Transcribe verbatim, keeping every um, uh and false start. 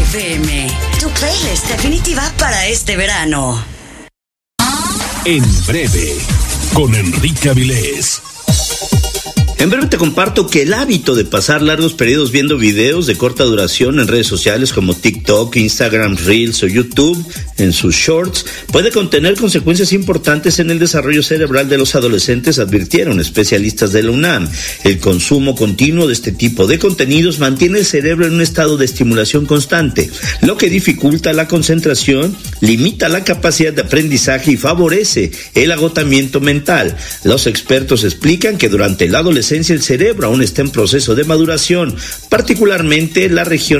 F M, tu playlist definitiva para este verano. En breve, con Enrique Avilés. En breve te comparto que el hábito de pasar largos periodos viendo videos de corta duración en redes sociales como TikTok, Instagram, Reels o YouTube en sus shorts puede contener consecuencias importantes en el desarrollo cerebral de los adolescentes, advirtieron especialistas de la UNAM. El consumo continuo de este tipo de contenidos mantiene el cerebro en un estado de estimulación constante, lo que dificulta la concentración, limita la capacidad de aprendizaje y favorece el agotamiento mental. Los expertos explican que durante la adolescencia el cerebro aún está en proceso de maduración, particularmente la región